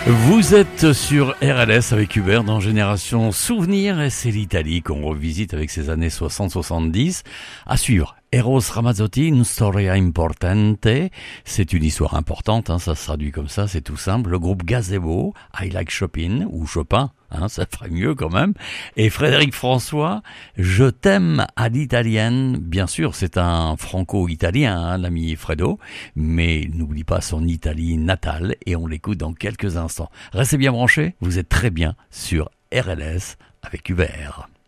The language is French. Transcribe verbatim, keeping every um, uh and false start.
Vous êtes sur R L S avec Hubert dans Génération Souvenir et c'est l'Italie qu'on revisite avec ses années soixante soixante-dix. À suivre, Eros Ramazzotti, une storia importante. C'est une histoire importante, hein, ça se traduit comme ça, c'est tout simple. Le groupe Gazebo, I Like Chopin, ou Chopin, hein, ça ferait mieux quand même. Et Frédéric François, Je t'aime à l'italienne. Bien sûr, c'est un franco-italien, hein, l'ami Fredo, mais n'oublie pas son Italie natale et on l'écoute dans quelques instants. Restez bien branchés, vous êtes très bien sur R L S avec Hubert.